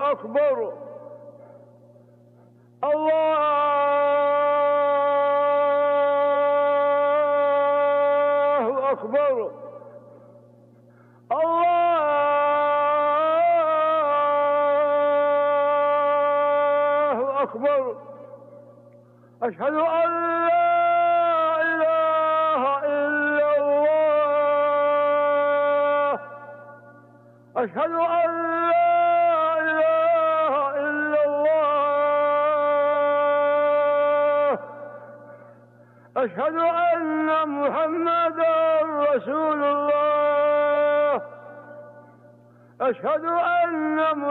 أكبر الله أكبر الله أكبر أشهد أن لا إله إلا الله أشهد أن لا إله إلا الله أشهد أن محمدا رسول الله أشهد أن